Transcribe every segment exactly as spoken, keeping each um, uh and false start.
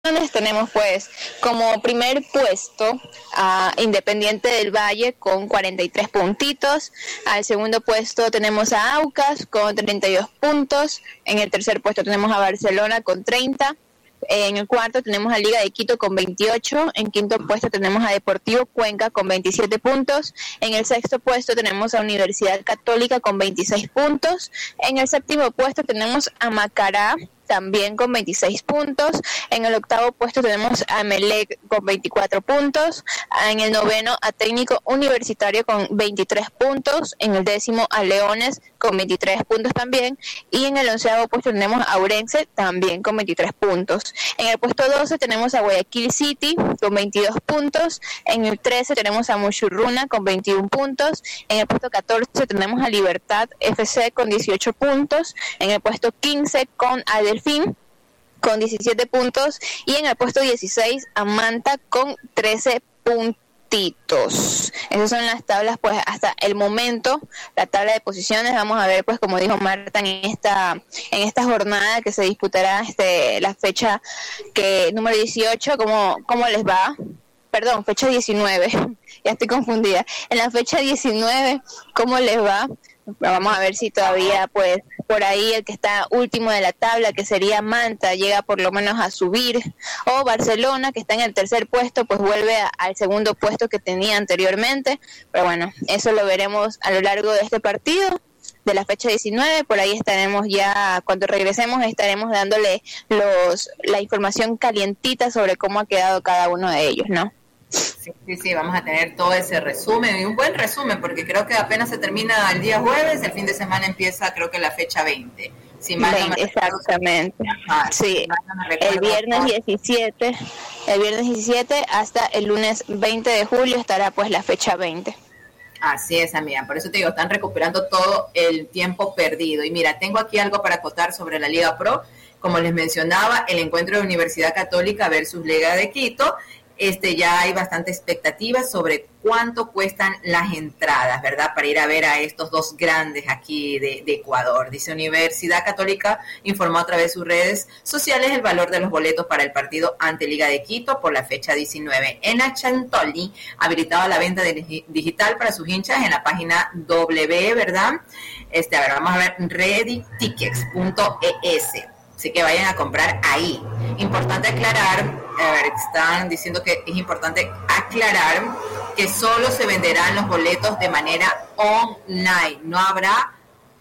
tenemos pues como primer puesto a Independiente del Valle con cuarenta y tres puntitos. Al segundo puesto tenemos a Aucas con treinta y dos puntos. En el tercer puesto tenemos a Barcelona con treinta. En el cuarto tenemos a Liga de Quito con veintiocho. En quinto puesto tenemos a Deportivo Cuenca con veintisiete puntos. En el sexto puesto tenemos a Universidad Católica con veintiséis puntos. En el séptimo puesto tenemos a Macará también con veintiséis puntos. En el octavo puesto tenemos a Emelec con veinticuatro puntos. En el noveno a Técnico Universitario con veintitrés puntos. En el décimo a Leones con veintitrés puntos también. Y en el onceavo puesto tenemos a Ourense también con veintitrés puntos. En el puesto doce tenemos a Guayaquil City con veintidós puntos. En el trece tenemos a Muchurruna con veintiún puntos. En el puesto catorce tenemos a Libertad F C con dieciocho puntos. En el puesto quince con Adelfín con diecisiete puntos y en el puesto dieciséis a Manta con trece puntitos. Esas son las tablas pues hasta el momento, la tabla de posiciones. Vamos a ver pues como dijo Marta en esta en esta jornada que se disputará este la fecha que número dieciocho, cómo cómo les va. Perdón, fecha diecinueve. Ya estoy confundida. En la fecha diecinueve, ¿cómo les va? Vamos a ver si todavía pues por ahí el que está último de la tabla, que sería Manta, llega por lo menos a subir, o Barcelona, que está en el tercer puesto, pues vuelve a, al segundo puesto que tenía anteriormente. Pero bueno, eso lo veremos a lo largo de este partido de la fecha diecinueve. Por ahí estaremos ya, cuando regresemos estaremos dándole los la información calientita sobre cómo ha quedado cada uno de ellos, ¿no? Sí, sí, sí, vamos a tener todo ese resumen, y un buen resumen, porque creo que apenas se termina el día jueves, el fin de semana empieza creo que la fecha veinte. Si mal no me exactamente. Ajá, sí, si no el viernes diecisiete, el viernes diecisiete hasta el lunes veinte de julio estará pues la fecha veinte. Así es, amiga, por eso te digo, están recuperando todo el tiempo perdido. Y mira, tengo aquí algo para acotar sobre la Liga Pro. Como les mencionaba, el encuentro de Universidad Católica versus Liga de Quito. Este, ya hay bastante expectativa sobre cuánto cuestan las entradas, ¿verdad? Para ir a ver a estos dos grandes aquí de, de Ecuador. Dice Universidad Católica informó a través de sus redes sociales el valor de los boletos para el partido ante Liga de Quito por la fecha diecinueve. En Chantoli, habilitado la venta de, digital para sus hinchas en la página W, ¿verdad? Este, a ver, vamos a ver, ready tickets punto e s. Así que vayan a comprar ahí. Importante aclarar, a ver, están diciendo que es importante aclarar que solo se venderán los boletos de manera online. No habrá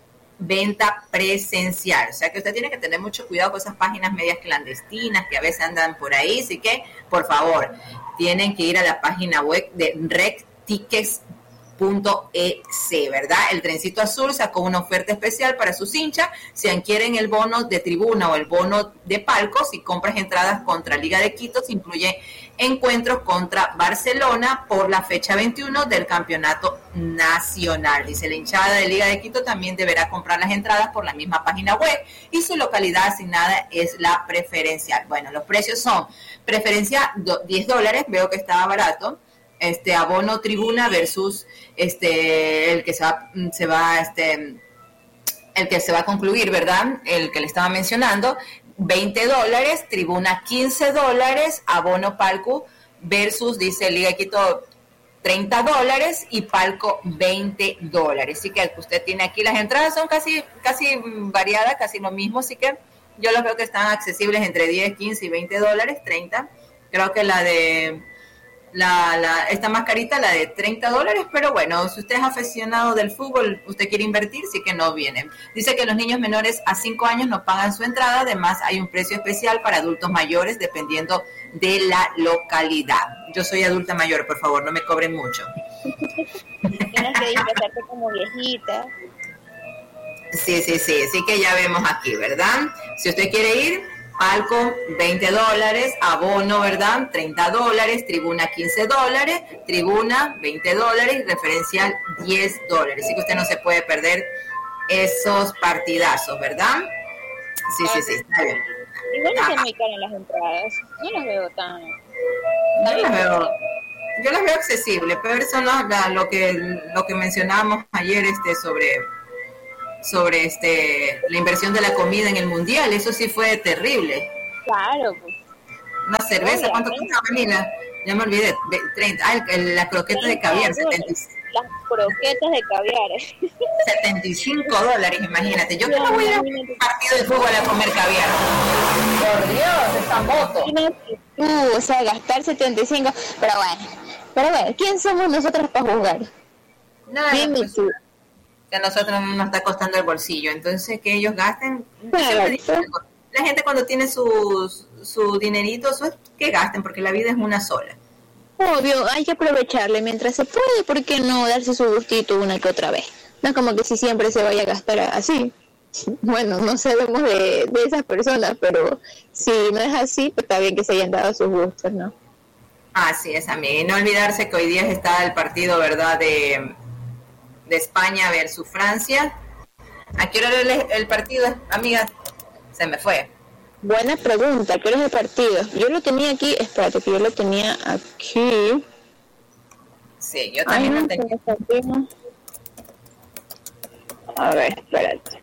venta presencial. O sea que usted tiene que tener mucho cuidado con esas páginas medias clandestinas que a veces andan por ahí. Así que, por favor, tienen que ir a la página web de rec tickets punto e s, ¿verdad? El Trencito Azul sacó una oferta especial para sus hinchas. Si adquieren el bono de tribuna o el bono de palco, si compras entradas contra Liga de Quito, se incluye encuentros contra Barcelona por la fecha veintiuno del campeonato nacional. Dice, la hinchada de Liga de Quito también deberá comprar las entradas por la misma página web y su localidad asignada es la preferencial. Bueno, los precios son preferencia diez dólares, veo que estaba barato. Este abono tribuna versus este el que se va, se va este el que se va a concluir, ¿verdad? El que le estaba mencionando, veinte dólares, tribuna quince dólares, abono palco versus, dice Liga Quito, treinta dólares y palco veinte dólares. Así que el que usted tiene aquí, las entradas son casi casi variadas, casi lo mismo, así que yo los veo que están accesibles entre diez, quince y veinte dólares, treinta. Creo que la de La, la, esta más carita, la de treinta dólares, pero bueno, si usted es aficionado del fútbol, usted quiere invertir, sí que no viene. Dice que los niños menores a cinco años no pagan su entrada, además hay un precio especial para adultos mayores dependiendo de la localidad. Yo soy adulta mayor, por favor, no me cobren mucho. Tienes que disfrazarte como viejita. Sí, sí, sí, así que ya vemos aquí, ¿verdad? Si usted quiere ir, palco veinte dólares, abono, ¿verdad? treinta dólares, tribuna quince dólares, tribuna veinte dólares, referencial diez dólares. Así que usted no se puede perder esos partidazos, ¿verdad? Sí, sí, sí, está bien. Igual no son muy caras las entradas, no las veo tan... Yo las veo, yo las veo accesibles, pero eso no es lo que, lo que mencionábamos ayer este sobre... sobre este la inversión de la comida en el mundial, eso sí fue terrible. Claro, pues. Una cerveza, ¿cuánto cuesta, Melina? Ya me olvidé, treinta. Ah, el, el, la croqueta de caviar, setenta y cinco. Las croquetas de caviar. setenta y cinco dólares, imagínate. Yo que no voy a ir a un partido de fútbol a comer caviar. Por Dios, esa moto. Uh, o sea, gastar setenta y cinco. Pero bueno, pero bueno, ¿quién somos nosotros para jugar? Nada, Dime pues, tú. que a nosotros nos está costando el bolsillo. Entonces, que ellos gasten. Claro. La gente cuando tiene su, su dinerito, eso es que gasten, porque la vida es una sola. Obvio, hay que aprovecharle mientras se puede, ¿por qué no darse su gustito una que otra vez? No es como que si siempre se vaya a gastar así. Bueno, no sabemos de, de esas personas, pero si no es así, pues está bien que se hayan dado sus gustos, ¿no? Así es, amiga. Y no olvidarse que hoy día está el partido, ¿verdad?, de, de España versus Francia. ¿A qué hora el, el partido, amiga? Se me fue. Buena pregunta, ¿qué es el partido? Yo lo tenía aquí, espérate, que yo lo tenía aquí. Sí, yo también Ay, lo tenía. A ver, espérate.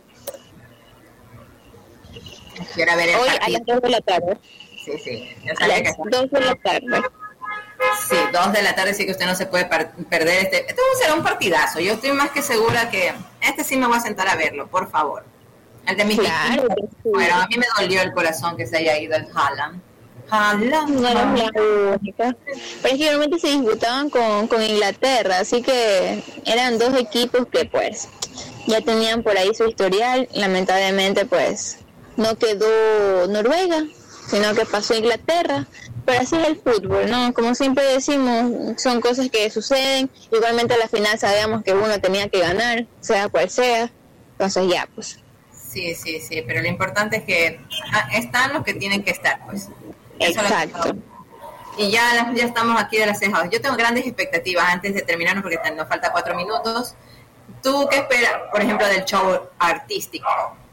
Quiero ver el Hoy partido. a las dos de la tarde. Sí, sí. Yo A sabía las que... dos de la tarde. Sí, dos de la tarde, sí que usted no se puede par- perder este. Este será un partidazo. Yo estoy más que segura que este sí me voy a sentar a verlo, por favor. El de mis Claro, equipos. que sí. Bueno, a mí me dolió el corazón que se haya ido el Haaland. Haaland. No eres la única. Pero es que realmente se disputaban con, con Inglaterra, así que eran dos equipos que pues ya tenían por ahí su historial. Lamentablemente pues no quedó Noruega, sino que pasó Inglaterra. Pero así es el fútbol, ¿no? Como siempre decimos, son cosas que suceden. Igualmente a la final sabíamos que uno tenía que ganar, sea cual sea. Entonces ya, pues. Sí, sí, sí, pero lo importante es que ah, están los que tienen que estar, pues. Eso Exacto. es lo que... Y ya, ya estamos aquí de las cejas. Yo tengo grandes expectativas antes de terminarnos porque nos falta cuatro minutos. ¿Tú qué esperas, por ejemplo, del show artístico?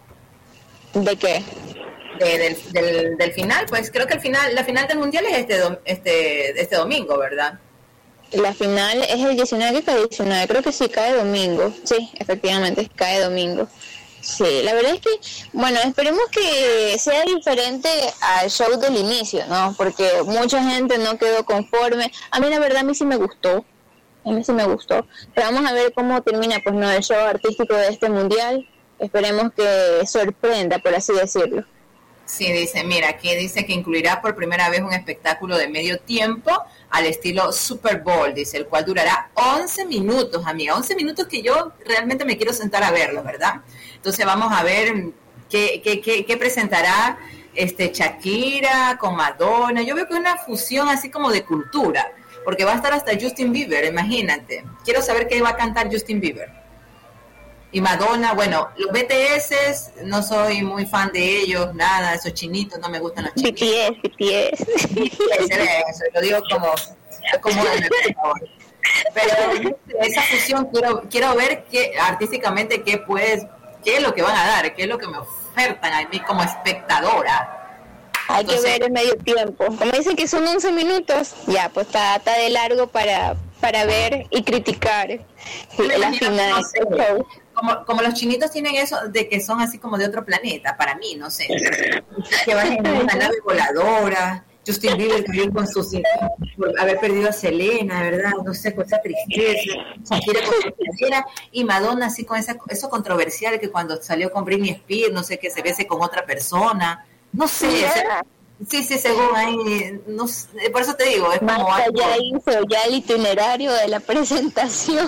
¿De qué? De, del, del, del final, pues creo que el final, la final del mundial es este dom- este este domingo, ¿verdad? La final es el diecinueve, que cae diecinueve, creo que sí, cae domingo. Sí, efectivamente, cae domingo. Sí, la verdad es que, bueno, esperemos que sea diferente al show del inicio, ¿no? Porque mucha gente no quedó conforme. A mí la verdad, a mí sí me gustó, a mí sí me gustó. Pero vamos a ver cómo termina, pues, no, el show artístico de este mundial. Esperemos que sorprenda, por así decirlo. Sí, dice, mira, aquí dice que incluirá por primera vez un espectáculo de medio tiempo al estilo Super Bowl, dice, el cual durará once minutos, amiga, once minutos que yo realmente me quiero sentar a verlo, ¿verdad? Entonces vamos a ver qué, qué, qué, qué presentará este Shakira con Madonna. Yo veo que es una fusión así como de cultura, porque va a estar hasta Justin Bieber, imagínate. Quiero saber qué va a cantar Justin Bieber. Y Madonna, bueno, los B T S, no soy muy fan de ellos, nada, esos chinitos, no me gustan los chinitos. B T S, B T S. Eso, lo digo como, como de por favor. Pero esa fusión quiero quiero ver qué artísticamente qué pues qué es lo que van a dar, qué es lo que me ofertan a mí como espectadora. Hay Entonces, que ver el medio tiempo. Como dicen que son once minutos, ya, pues está, está de largo para para ver y criticar me la imagino, final. no sé, como, como los chinitos tienen eso de que son así como de otro planeta, para mí, no sé. Que van en una nave voladora, Justin Bieber también con sus por haber perdido a Selena, ¿verdad? No sé, con esa tristeza, Shakira con su playera, y Madonna así con esa, eso controversial que cuando salió con Britney Spears, no sé, que se bese con otra persona, no sé, Yeah. o sea, sí, sí, según ahí, no sé, por eso te digo, es como Marta algo, ya hizo ya el itinerario de la presentación.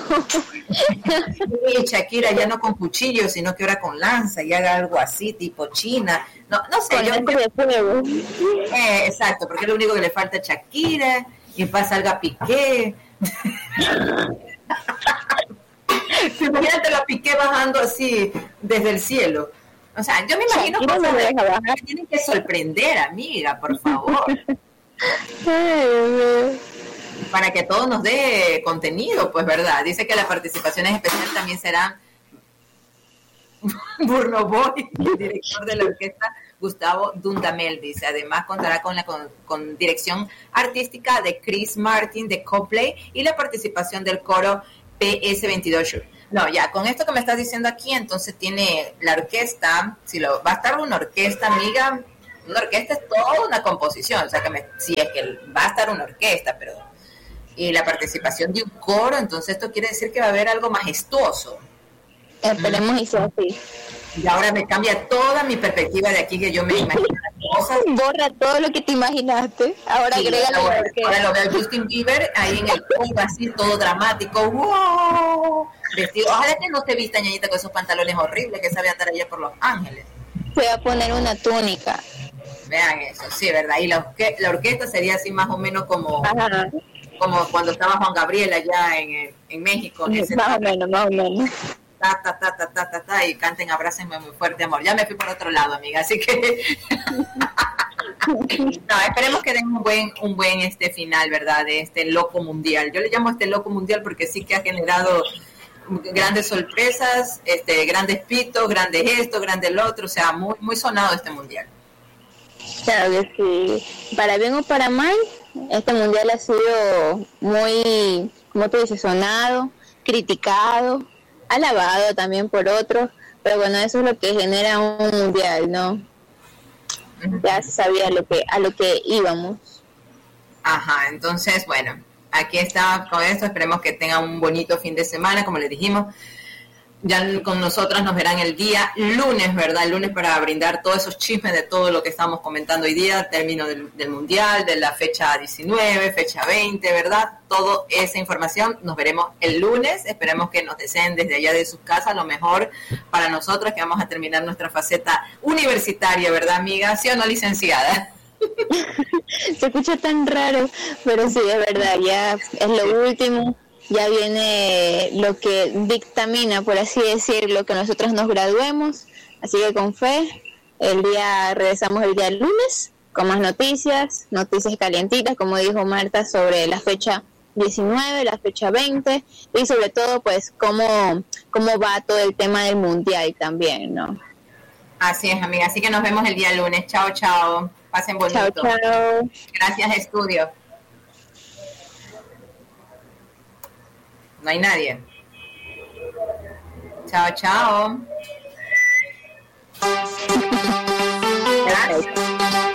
y Shakira ya no con cuchillo, sino que ahora con lanza, y haga algo así, tipo China, no, no sé, Con yo, lentes de fuego. eh, exacto, porque es lo único que le falta a Shakira, y pasa salga Piqué. Imagínate la Piqué bajando así desde el cielo. O sea, yo me imagino Shakira cosas no de- deja bajar. que tienen que sorprender, amiga, por favor, Ay, Dios mío. para que todo nos dé contenido, pues, ¿verdad? Dice que las participaciones especiales también serán Burno Boy, el director de la orquesta Gustavo Dudamel, dice. Además contará con la con, con dirección artística de Chris Martin de Coldplay y la participación del coro P S veintidós. No, ya, con esto que me estás diciendo aquí, entonces tiene la orquesta, si lo va a estar una orquesta, amiga, una orquesta es toda una composición, o sea, que me, si es que va a estar una orquesta, pero y la participación de un coro, entonces esto quiere decir que va a haber algo majestuoso. Esperemos y sea así. Y ahora me cambia toda mi perspectiva de aquí, que yo me imagino las cosas. Borra todo lo que te imaginaste. Ahora Sí, agrégale ahora, lo que... ahora lo veo a Justin Bieber ahí en el pop, así todo dramático. ¡Wow! Vestido. Ojalá que no se vista, ñañita, con esos pantalones horribles que sabía estar allá por Los Ángeles. Se va a poner una túnica. Vean eso, sí, ¿verdad? Y la, orque la orquesta sería así más o menos como, Ajá. como cuando estaba Juan Gabriel allá en, en México. Ese Más o menos, más o menos. Ta, ta, ta, ta, ta, ta, ta, y canten, abrácenme muy fuerte, amor. Ya me fui por otro lado, amiga, así que no, esperemos que den un buen, un buen este final, ¿verdad? De este loco mundial. Yo le llamo este loco mundial porque sí que ha generado grandes sorpresas, este, grandes pitos, grandes esto, grandes lo otro, o sea, muy, muy sonado este mundial. Claro que sí. Para bien o para mal, este mundial ha sido muy, como tú dices, sonado, criticado, alabado también por otros, pero bueno, eso es lo que genera un mundial, ¿no? Ya se sabía lo que, a lo que íbamos. Ajá, entonces, bueno, aquí está con esto, esperemos que tengan un bonito fin de semana, como les dijimos. Ya con nosotras nos verán el día lunes, ¿verdad? El lunes para brindar todos esos chismes de todo lo que estamos comentando hoy día, término del, del Mundial, de la fecha diecinueve, fecha veinte, ¿verdad? Toda esa información nos veremos el lunes. Esperemos que nos deseen desde allá de sus casas lo mejor para nosotros, que vamos a terminar nuestra faceta universitaria, ¿verdad, amiga? ¿Sí o no, licenciada? Se escucha tan raro, pero sí, es verdad, ya es lo último. Ya viene lo que dictamina, por así decirlo, que nosotros nos graduemos, así que con fe, el día regresamos el día lunes con más noticias, noticias calientitas, como dijo Marta, sobre la fecha diecinueve, la fecha veinte, y sobre todo, pues, cómo, cómo va todo el tema del mundial también, ¿no? Así es, amiga, así que nos vemos el día lunes. Chao, chao, pasen bonito. Chao, chao. Gracias, estudio. No hay nadie. Chao, chao. Gracias.